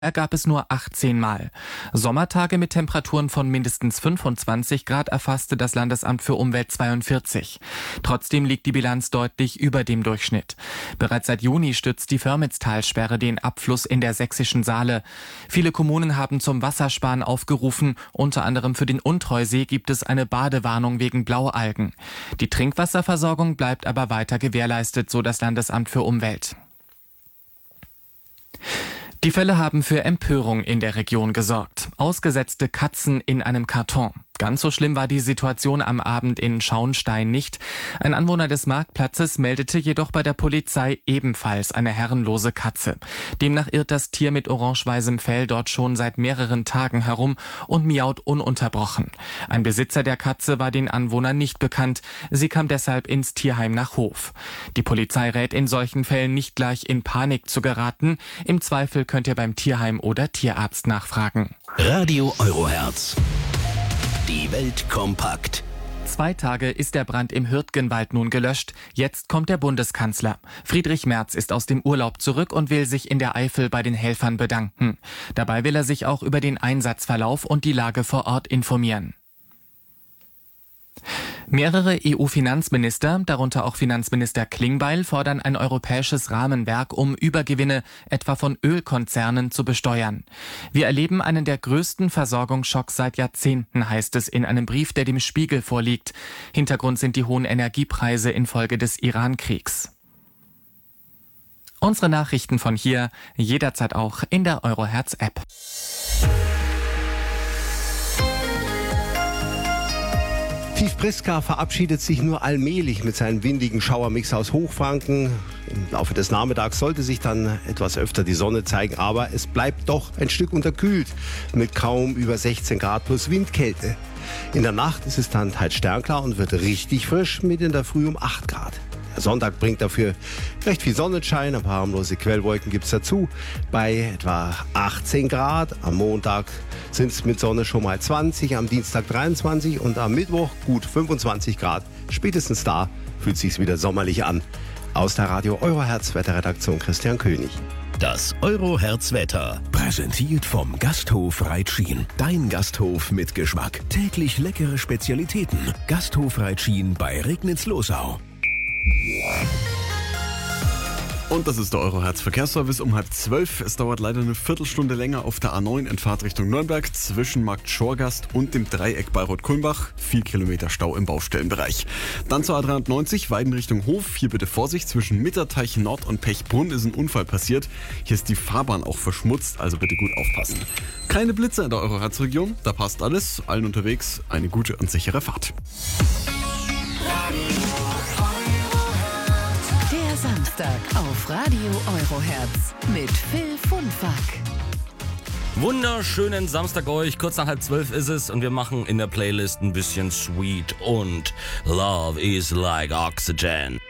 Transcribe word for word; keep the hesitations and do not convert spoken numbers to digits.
gab es nur achtzehn Mal. Sommertage mit Temperaturen von mindestens fünfundzwanzig Grad erfasste das Landesamt für Umwelt zweiundvierzig. Trotzdem liegt die Bilanz deutlich über dem Durchschnitt. Bereits seit Juni stützt die Förmitztalsperre den Abfluss in der sächsischen Saale. Viele Kommunen haben zum Wassersparen aufgerufen. Unter anderem für den Untreusee gibt es eine Badewarnung wegen Blaualgen. Die Trinkwasserversorgung bleibt aber weiter gewährleistet, so das Landesamt für Umwelt. Die Fälle haben für Empörung in der Region gesorgt. Ausgesetzte Katzen in einem Karton. Ganz so schlimm war die Situation am Abend in Schauenstein nicht. Ein Anwohner des Marktplatzes meldete jedoch bei der Polizei ebenfalls eine herrenlose Katze. Demnach irrt das Tier mit orange-weißem Fell dort schon seit mehreren Tagen herum und miaut ununterbrochen. Ein Besitzer der Katze war den Anwohnern nicht bekannt. Sie kam deshalb ins Tierheim nach Hof. Die Polizei rät in solchen Fällen nicht gleich in Panik zu geraten. Im Zweifel könnt ihr beim Tierheim oder Tierarzt nachfragen. Radio Euroherz. Die Welt kompakt. Zwei Tage ist der Brand im Hürtgenwald nun gelöscht. Jetzt kommt der Bundeskanzler. Friedrich Merz ist aus dem Urlaub zurück und will sich in der Eifel bei den Helfern bedanken. Dabei will er sich auch über den Einsatzverlauf und die Lage vor Ort informieren. Mehrere E U-Finanzminister, darunter auch Finanzminister Klingbeil, fordern ein europäisches Rahmenwerk, um Übergewinne etwa von Ölkonzernen zu besteuern. Wir erleben einen der größten Versorgungsschocks seit Jahrzehnten, heißt es in einem Brief, der dem Spiegel vorliegt. Hintergrund sind die hohen Energiepreise infolge des Iran-Kriegs. Unsere Nachrichten von hier, jederzeit auch in der Euroherz-App. Tief Priska verabschiedet sich nur allmählich mit seinem windigen Schauermix aus Hochfranken. Im Laufe des Nachmittags sollte sich dann etwas öfter die Sonne zeigen, aber es bleibt doch ein Stück unterkühlt mit kaum über sechzehn Grad plus Windkälte. In der Nacht ist es dann teils sternklar und wird richtig frisch mit in der Früh um acht Grad. Der Sonntag bringt dafür recht viel Sonnenschein, ein paar harmlose Quellwolken gibt es dazu. Bei etwa achtzehn Grad, am Montag sind es mit Sonne schon mal zwanzig, am Dienstag dreiundzwanzig und am Mittwoch gut fünfundzwanzig Grad. Spätestens da fühlt sich's wieder sommerlich an. Aus der Radio Euroherz Wetterredaktion Christian König. Das Euroherz Wetter. Präsentiert vom Gasthof Reitschien. Dein Gasthof mit Geschmack. Täglich leckere Spezialitäten. Gasthof Reitschien bei Regnitz-Losau. Und das ist der Euroherz Verkehrsservice um halb zwölf. Es dauert leider eine Viertelstunde länger auf der A neun in Fahrt Richtung Nürnberg zwischen Markt Schorgast und dem Dreieck Bayreuth-Kulmbach. Vier Kilometer Stau im Baustellenbereich. Dann zur A dreiundneunzig, Weiden Richtung Hof. Hier bitte Vorsicht, zwischen Mitterteich Nord und Pechbrunn ist ein Unfall passiert. Hier ist die Fahrbahn auch verschmutzt, also bitte gut aufpassen. Keine Blitze in der Euroherz-Region, da passt alles. Allen unterwegs eine gute und sichere Fahrt. Samstag auf Radio Euroherz mit Phil Funfack. Wunderschönen Samstag euch, kurz nach halb zwölf ist es und wir machen in der Playlist ein bisschen Sweet und Love is like Oxygen.